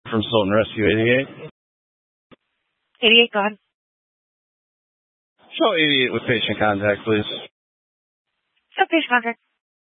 from Sultan Rescue 88. 88, go ahead. Show 88 with patient contact, please. So patient contact.